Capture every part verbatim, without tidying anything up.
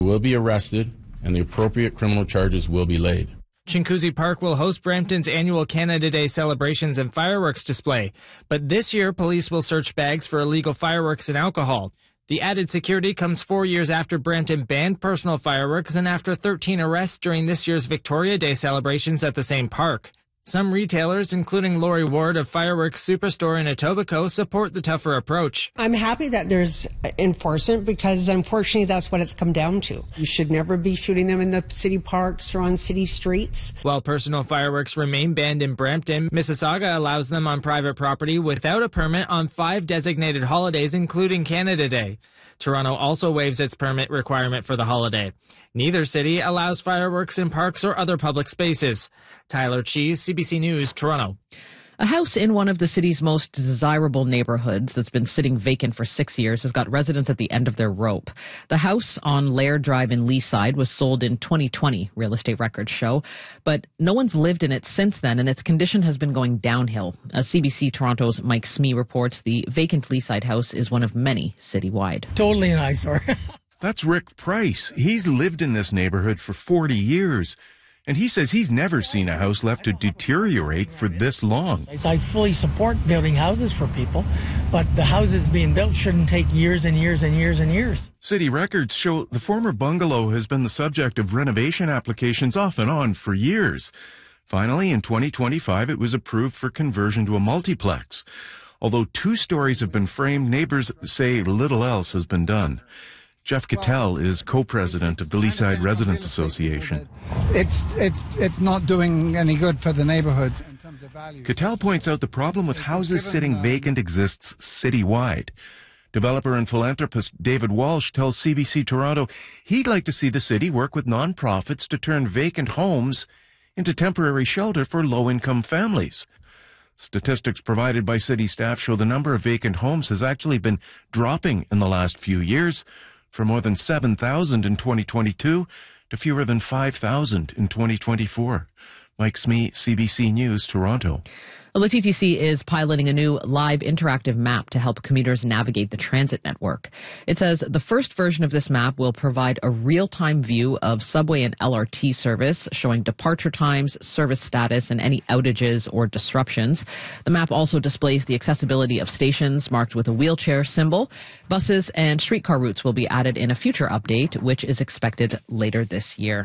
will be arrested and the appropriate criminal charges will be laid. Chinguacousy Park will host Brampton's annual Canada Day celebrations and fireworks display, but this year police will search bags for illegal fireworks and alcohol. The added security comes four years after Brampton banned personal fireworks and after thirteen arrests during this year's Victoria Day celebrations at the same park. Some retailers, including Lori Ward of Fireworks Superstore in Etobicoke, support the tougher approach. I'm happy that there's enforcement because unfortunately that's what it's come down to. You should never be shooting them in the city parks or on city streets. While personal fireworks remain banned in Brampton, Mississauga allows them on private property without a permit on five designated holidays, including Canada Day. Toronto also waives its permit requirement for the holiday. Neither city allows fireworks in parks or other public spaces. Tyler Cheese, C B C News, Toronto. A house in one of the city's most desirable neighborhoods that's been sitting vacant for six years has got residents at the end of their rope. The house on Laird Drive in Leaside was sold in twenty twenty, real estate records show, but no one's lived in it since then, and its condition has been going downhill. As C B C Toronto's Mike Smee reports, the vacant Leaside house is one of many citywide. Totally an eyesore. That's Rick Price. He's lived in this neighborhood for forty years. And he says he's never seen a house left to deteriorate for this long. I fully support building houses for people, but the houses being built shouldn't take years and years and years and years. City records show the former bungalow has been the subject of renovation applications off and on for years. Finally, in twenty twenty-five, it was approved for conversion to a multiplex. Although two stories have been framed, neighbors say little else has been done. Jeff Cattell is co-president of the Leaside Residents Association. It's it's it's not doing any good for the neighborhood in terms of value. Cattell points out the problem with houses sitting vacant exists citywide. Developer and philanthropist David Walsh tells C B C Toronto he'd like to see the city work with nonprofits to turn vacant homes into temporary shelter for low-income families. Statistics provided by city staff show the number of vacant homes has actually been dropping in the last few years, from more than seven thousand in twenty twenty-two to fewer than five thousand in twenty twenty-four. Mike Smee, C B C News, Toronto. Well, the T T C is piloting a new live interactive map to help commuters navigate the transit network. It says the first version of this map will provide a real-time view of subway and L R T service, showing departure times, service status, and any outages or disruptions. The map also displays the accessibility of stations marked with a wheelchair symbol. Buses and streetcar routes will be added in a future update, which is expected later this year.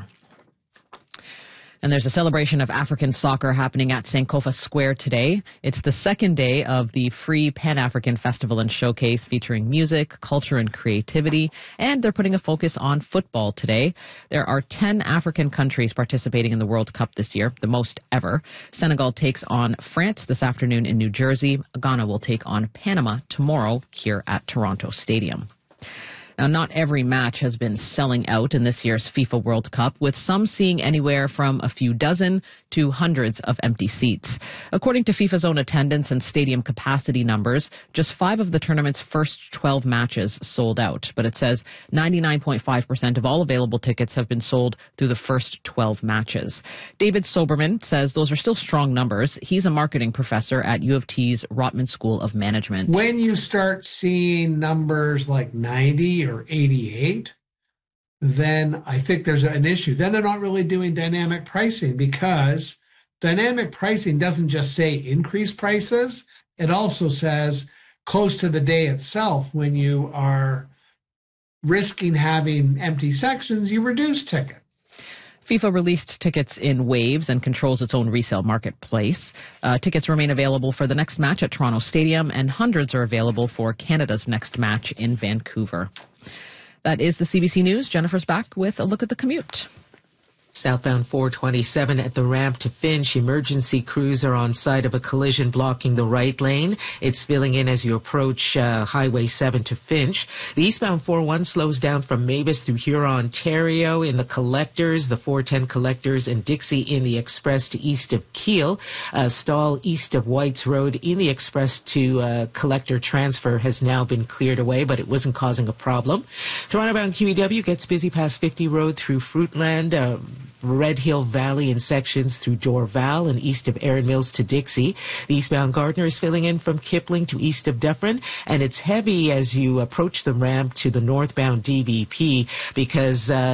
And there's a celebration of African soccer happening at Sankofa Square today. It's the second day of the free Pan-African Festival and Showcase featuring music, culture, and creativity. And they're putting a focus on football today. There are ten African countries participating in the World Cup this year, the most ever. Senegal takes on France this afternoon in New Jersey. Ghana will take on Panama tomorrow here at Toronto Stadium. Now, not every match has been selling out in this year's FIFA World Cup, with some seeing anywhere from a few dozen to hundreds of empty seats. According to FIFA's own attendance and stadium capacity numbers, just five of the tournament's first twelve matches sold out. But it says ninety-nine point five percent of all available tickets have been sold through the first twelve matches. David Soberman says those are still strong numbers. He's a marketing professor at U of T's Rotman School of Management. When you start seeing numbers like ninety or eighty-eight, then I think there's an issue. Then they're not really doing dynamic pricing, because dynamic pricing doesn't just say increase prices. It also says close to the day itself, when you are risking having empty sections, you reduce ticket. FIFA released tickets in waves and controls its own resale marketplace. Uh, tickets remain available for the next match at Toronto Stadium, and hundreds are available for Canada's next match in Vancouver. That is the C B C News. Jennifer's back with a look at the commute. Southbound four twenty-seven at the ramp to Finch. Emergency crews are on site of a collision blocking the right lane. It's filling in as you approach uh, Highway seven to Finch. The eastbound four one slows down from Mavis through Huron, Ontario in the collectors, the four ten collectors, and Dixie in the express to east of Kiel. A stall east of Whites Road in the express to uh, collector transfer has now been cleared away, but it wasn't causing a problem. Toronto-bound Q E W gets busy past fifty Road through Fruitland, uh, Red Hill Valley in sections through Dorval and east of Erin Mills to Dixie. The eastbound Gardner is filling in from Kipling to east of Dufferin, and it's heavy as you approach the ramp to the northbound D V P because uh,